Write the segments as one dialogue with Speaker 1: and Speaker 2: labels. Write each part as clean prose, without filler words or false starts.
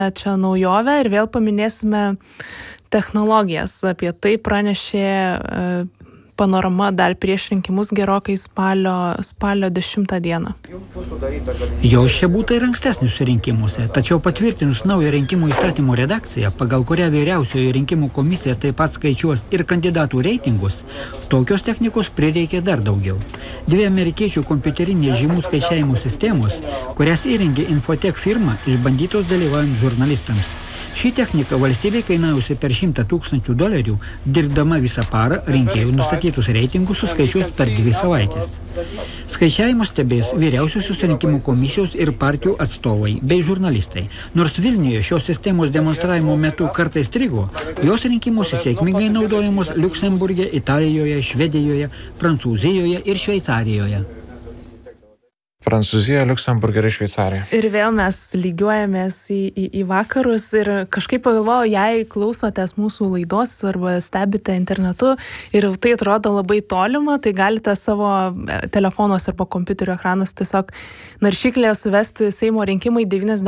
Speaker 1: čia naujovę ir vėl paminėsime technologijas. Apie tai pranešė Panorama dar prieš rinkimus gerokai spalio 10 dieną.
Speaker 2: Jau čia būta ir ankstesniuose rinkimuose, tačiau patvirtinus naują rinkimų įstatymų redakciją, pagal kurią vyriausioji rinkimų komisija taip pat skaičiuos ir kandidatų reitingus, tokios technikos prireikė dar daugiau. 2 amerikiečių kompiuterinės žymų skaičiavimo sistemos, kurias įrengė Infotech firma, išbandytos dalyvaujant žurnalistams. Ši technika valstybė kainavusi per $100,000, dirbdama visą parą rinkėjų nustatytus reitingus suskaičiuos per 2 savaitės. Skaičiavimus stebės vyriausiosios rinkimų komisijos ir partijų atstovai bei žurnalistai. Nors Vilniuje šios sistemos demonstravimo metu kartais strigo, jos rinkimuose sėkmingai naudojamos Liuksemburge, Italijoje, Švedijoje, Prancūzijoje ir Šveicarijoje.
Speaker 3: Prancūzija, Liuksemburgė ir Šveicarija.
Speaker 1: Ir vėl mes lygiuojamės į vakarus ir kažkaip pagalvojau, jei klausotės mūsų laidos arba stebite internetu ir tai atrodo labai tolima, tai galite savo telefonuose arba kompiuterio ekranuose tiesiog naršyklėje suvesti Seimo rinkimai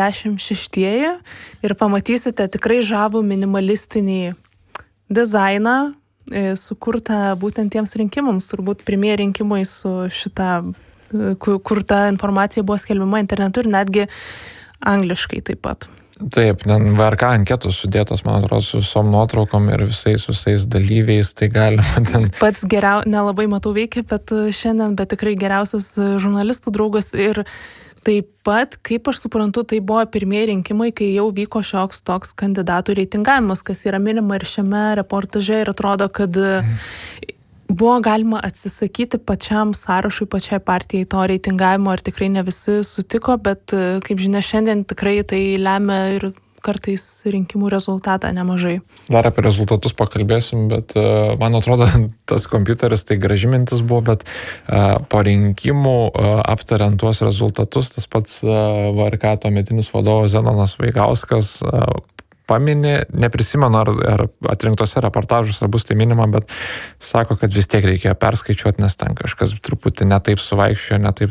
Speaker 1: 96 ir pamatysite tikrai žavų minimalistinį dizainą sukurtą būtent tiems rinkimams. Turbūt pirmieji rinkimai su šita kur ta informacija buvo skelbiama internetu ir netgi angliškai taip pat.
Speaker 3: Taip, VRK anketos sudėtos, man atrodo, su visom nuotraukom ir visais dalyviais, tai galima ten...
Speaker 1: Pats nelabai matau veikia, bet šiandien, bet tikrai geriausias žurnalistų draugas ir taip pat, kaip aš suprantu, tai buvo pirmieji rinkimai, kai jau vyko šioks toks kandidatų reitingavimas, kas yra minima ir šiame reportaže ir atrodo, kad buvo galima atsisakyti pačiam sąrašui, pačiai partijai to reitingavimo ir tikrai ne visi sutiko, bet kaip žinia, šiandien tikrai tai lemia ir kartais rinkimų rezultatą nemažai.
Speaker 3: Dar apie rezultatus pakalbėsim, bet man atrodo, tas kompiuteris tai graži mintis buvo, bet po rinkimų aptariant tuos rezultatus, tas pats VRK tuometinis vadovas Zenonas Vaigauskas paminė, neprisimenu, ar atrinktose reportažuose bus tai minima, bet sako, kad vis tiek reikėjo perskaičiuoti, nes ten kažkas truputį netaip suvaikščiojo,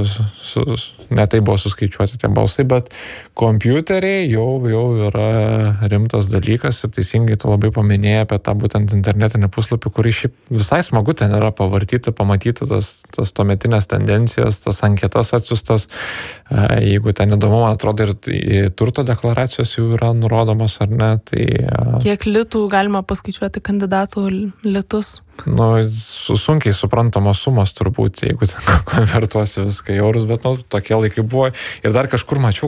Speaker 3: netaip buvo suskaičiuoti tie balsai, bet kompiuteriai jau yra rimtas dalykas ir teisingai tu labai paminėjai apie tą būtent internetinį puslapį, kurį šiaip visai smagu ten yra pavartyti, pamatyti tas tuometinės tendencijas, tas anketas atsiustas, jeigu ten įdomu, man atrodo, ir turto deklaracijos jau yra nurodomos, ar ne, tai...
Speaker 1: Kiek litų galima paskaičiuoti kandidatų litus?
Speaker 3: Sunkiai suprantamos sumos turbūt, jeigu konvertuosi viską į eurus, bet tokie laikai buvo. Ir dar kažkur mačiau,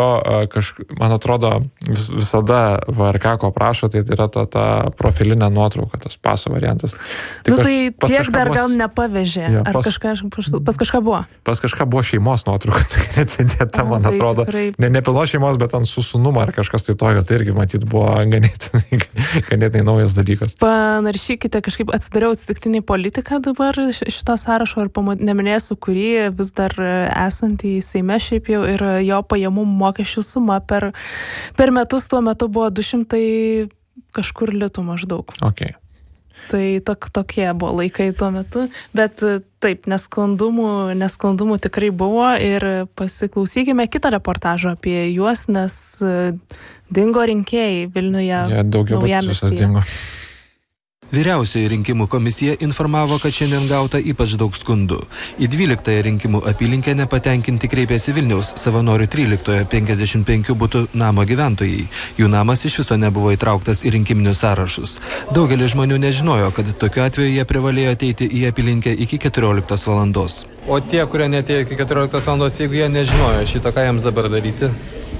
Speaker 3: man atrodo, visada VRK ko prašo, tai yra ta profilinė nuotrauka, tas paso variantas.
Speaker 1: Tai tiek dar gal nepavežė, ar pas kažką buvo?
Speaker 3: Pas kažką buvo šeimos nuotrauka, tai man atrodo, ne pilos šeimos, bet ant su sūnuma ar kažkas tai tojo, tai irgi matyt buvo ganėtinai naujas dalykas.
Speaker 1: Panaršykite, kažkaip atsitiktinį politiką dabar šito sąrašo ir neminėsiu, kurį vis dar esantį Seime šiaip jau ir jo pajamų mokesčių suma per metus tuo metu buvo 200 kažkur litų maždaug.
Speaker 3: Okay.
Speaker 1: Tai tokie buvo laikai tuo metu, bet taip, nesklandumų tikrai buvo ir pasiklausykime kitą reportažą apie juos, nes dingo rinkėjai Vilniuje naujamiestyje.
Speaker 4: Vyriausioji rinkimų komisija informavo, kad šiandien gauta ypač daug skundų. Į 12 rinkimų apylinkę nepatenkinti kreipėsi Vilniaus savanorių 13 55 butų namo gyventojai. Jų namas iš viso nebuvo įtrauktas į rinkiminius sąrašus. Daugelis žmonių nežinojo, kad tokiu atveju jie privalėjo ateiti į apylinkę iki 14 valandos.
Speaker 5: O tie, kurie neatėjo iki 14 valandos, jeigu jie nežinojo šito, ką jiems dabar daryti?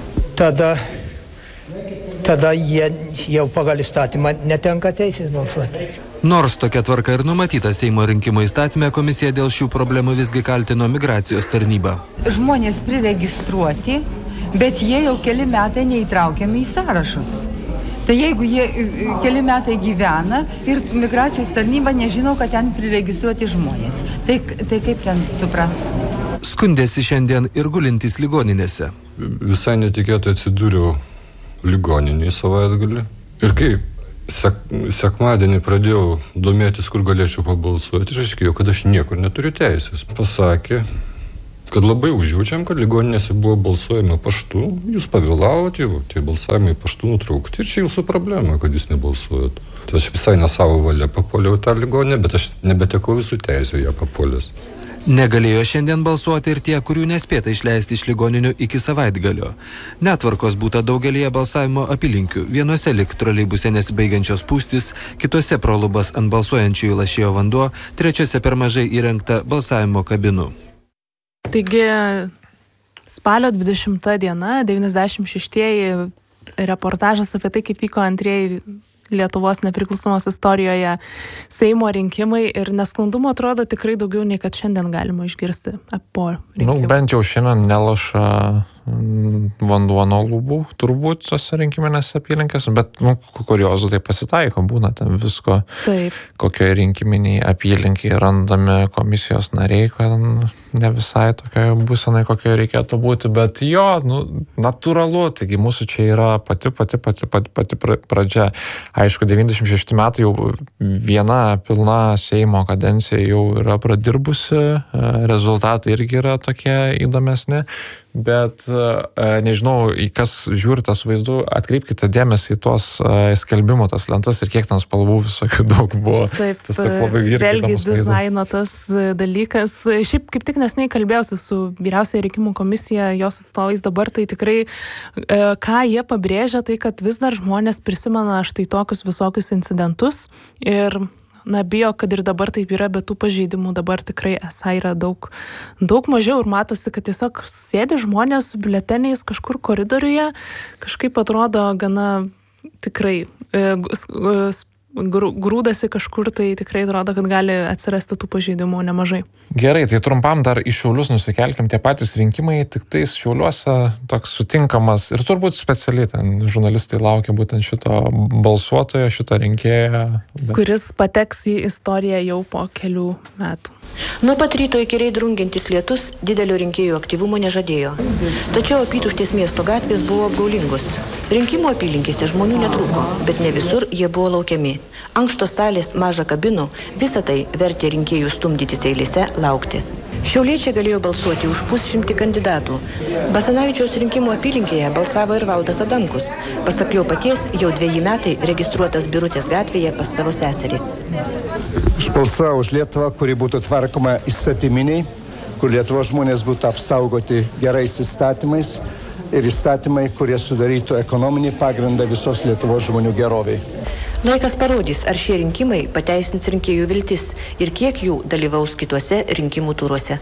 Speaker 6: Tada jie jau pagal įstatymą netenka teisės balsuoti.
Speaker 4: Nors tokia tvarka ir numatyta Seimo rinkimų įstatyme, komisija dėl šių problemų visgi kaltino migracijos tarnybą.
Speaker 7: Žmonės priregistruoti, bet jie jau keli metai neįtraukiami į sąrašus. Tai jeigu jie keli metai gyvena ir migracijos tarnyba nežino, kad ten priregistruoti žmonės, tai kaip ten suprasti?
Speaker 4: Skundėsi šiandien ir gulintys ligoninėse.
Speaker 8: Visai netikėtai atsidūriau ligoninėje savaitgalį. Ir kai sekmadienį pradėjau domėtis, kur galėčiau pabalsuoti, išaiškėjo, kad aš niekur neturiu teisės. Pasakė kad labai užjaučiam, kad ligoninėse buvo balsuojama paštu, jūs pavėlavot jau, tie balsavimai paštu nutraukti ir čia jūsų problema, kad jūs nebalsuojat. Tai aš visai ne savo valia papuoliau tą ligoninę, bet aš nebetekau visų teisų ją papuolęs.
Speaker 4: Negalėjo šiandien balsuoti ir tie, kurių nespėta išleisti iš ligoninių iki savaitgalio. Netvarkos būta daugelėje balsavimo apylinkių. Vienose lik troleibuse nesibaigiančios spūstys, kitose pro lubas ant balsuojančiųjų lašėjo vanduo, trečiose per mažai įrengta balsavimo kabinų.
Speaker 1: Taigi, spalio 20 diena, 96-ieji reportažas apie tai, kaip vyko antrieji Lietuvos nepriklausomos istorijoje Seimo rinkimai ir nesklandumų atrodo tikrai daugiau nei kad šiandien galima išgirsti po rinkimų.
Speaker 3: Bent jau šiandien nelaša vanduo nuo lubų, turbūt tose rinkiminėse apylinkėse, bet kuriozų tai pasitaiko, būna ten visko.
Speaker 1: Taip.
Speaker 3: Kokioje rinkiminiai apylinkiai randami komisijos nariai, kad ne visai tokioje būsenai, kokioje reikėtų būti, bet jo, natūralu, taigi mūsų čia yra pati pradžia. Aišku, 96 metai jau viena pilna Seimo kadencija jau yra pradirbusi, rezultatai irgi yra tokie įdomesni. Bet nežinau, į kas žiūrite su vaizdu, atkreipkite dėmesį į tuos skelbimų, tas lentas ir kiek ten spalvų visokių daug buvo.
Speaker 1: Taip, vėlgi dizaino tas dalykas. Šiaip kaip tik nesnei kalbėjausi su vyriausioji rinkimų komisija, jos atstovais dabar, tai tikrai ką jie pabrėžia, tai kad vis dar žmonės prisimena štai tokius visokius incidentus ir bijo, kad ir dabar taip yra, bet tų pažeidimų dabar tikrai esą yra daug mažiau ir matosi, kad tiesiog sėdi žmonės su biuleteniais kažkur koridoriuje, kažkaip atrodo gana tikrai grūdasi kažkur, tai tikrai atrodo, kad gali atsirasti tų pažeidimų nemažai.
Speaker 3: Gerai, tai trumpam dar į Šiaulius nusikelkim, tie patys rinkimai, tik tais Šiauliuose toks sutinkamas ir turbūt specialiai ten žurnalistai laukia būtent šito balsuotojo, šito rinkėjo.
Speaker 1: Kuris pateks į istoriją jau po kelių metų.
Speaker 9: Nuo pat ryto įkyriai drungiantis lietus didelio rinkėjų aktyvumo nežadėjo. Tačiau apytuštės miesto gatvės buvo apgaulingos. Rinkimų apylinkėse žmonių netrūko, bet ne visur jie buvo laukiami. Ankštos salės, maža kabinų, visa tai vertė rinkėjų stumdytis eilėse laukti. Šiauliečiai galėjo balsuoti už 100 kandidatų. Basanavičiaus rinkimų apylinkėje balsavo ir Valdas Adamkus. Pasak jo paties, jau 2 metai registruotas Birutės gatvėje pas savo seserį.
Speaker 10: Aš balsavau už Lietuvą, kuri būtų tvarkoma įstatyminiai, kur Lietuvos žmonės būtų apsaugoti gerais įstatymais ir įstatymai, kurie sudarytų ekonominį pagrindą visos Lietuvos žmonių geroviai.
Speaker 9: Laikas parodys, ar šie rinkimai pateisins rinkėjų viltis ir kiek jų dalyvaus kituose rinkimų turuose.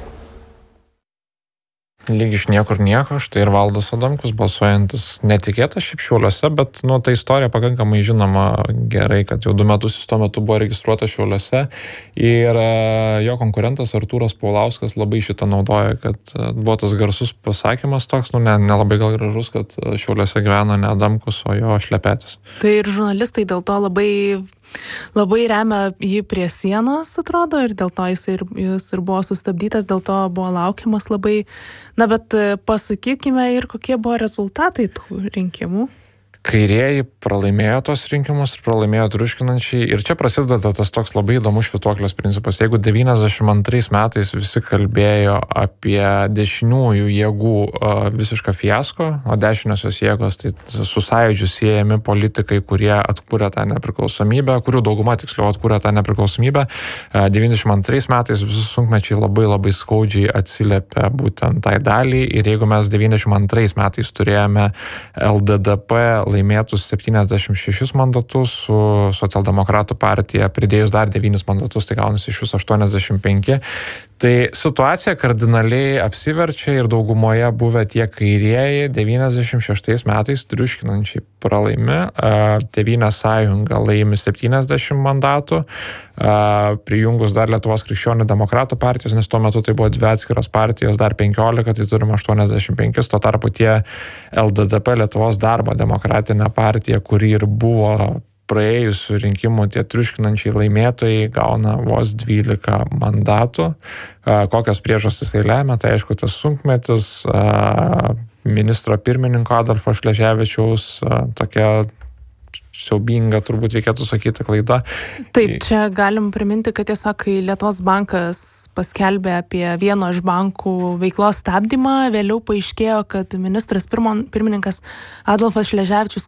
Speaker 3: Lyg iš niekur nieko, štai ir Valdas Adamkus balsuojantis netikėtas šiaip Šiauliuose, bet ta istorija pakankamai žinoma gerai, kad jau 2 metus jis tuo metu buvo registruotas Šiauliuose ir jo konkurentas Artūras Paulauskas labai šitą naudoja, kad buvo tas garsus pasakymas toks, nelabai gal gražus, kad Šiauliuose gyveno ne Adamkus, o jo šlepetis.
Speaker 1: Tai ir žurnalistai dėl to labai remia jį prie sienos, atrodo, ir dėl to jis ir buvo sustabdytas, dėl to buvo laukiamas labai. Bet pasakykime ir kokie buvo rezultatai tų rinkimų.
Speaker 3: Kairieji pralaimėjo tos rinkimus ir pralaimėjo triuškinančiai. Ir čia prasideda tas toks labai įdomus švytuoklės principas. Jeigu 92 metais visi kalbėjo apie dešiniųjų jėgų visišką fiasko, o dešiniosios jėgos tai su sąjūdžiu siejami politikai, kurie atkūrė tą nepriklausomybę, kurių dauguma tiksliau atkūrė tą nepriklausomybę, 92 metais visi sunkmečiai labai skaudžiai atsiliepė būtent tai daliai. Ir jeigu mes 92 metais turėjome LDDP laimėtus 76 mandatus, su Socialdemokratų partija pridėjus dar 9 mandatus, tai gaunasi iš viso 85. Tai situacija kardinaliai apsiverčia ir daugumoje buvę tie kairieji 96 metais triuškinančiai pralaimi. Tėvynės sąjunga laimi 70 mandatų, prijungus dar Lietuvos krikščionių demokratų partijos, nes tuo metu tai buvo 2 atskiros partijos, dar 15, tai turim 85, tuo tarpu tie LDDP Lietuvos darbo demokratinė partija, kuri ir buvo praėjusių rinkimų tie triuškinančiai laimėtojai, gauna vos 12 mandatų. Kokios priežastys tai lemia, tai aišku tas sunkmetis, ministro pirmininko Adolfo Šleževičiaus tokia siaubinga, turbūt reikėtų sakyti, klaida.
Speaker 1: Taip, čia galim priminti, kad tiesiog, kai Lietuvos bankas paskelbė apie vieno iš bankų veiklos stabdymą, vėliau paaiškėjo, kad ministras pirmininkas Adolfas Šleževičius